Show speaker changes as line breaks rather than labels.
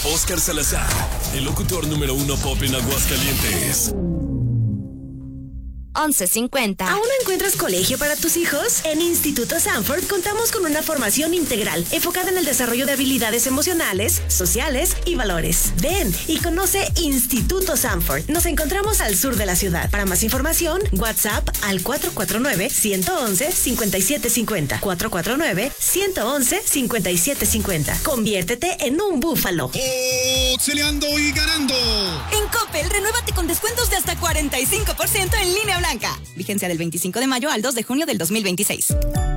Oscar Salazar, el locutor número 1 pop en Aguascalientes.
11:50.
¿Aún no encuentras colegio para tus hijos? En Instituto Sanford contamos con una formación integral enfocada en el desarrollo de habilidades emocionales, sociales y valores. Ven y conoce Instituto Sanford. Nos encontramos al sur de la ciudad. Para más información, WhatsApp al 449-111-5750. 449-111-5750. Conviértete en un búfalo.
¡Celeando y ganando!
En Coppel, renuévate con descuentos de hasta 45% en línea blanca. Vigencia del 25 de mayo al 2 de junio del 2026.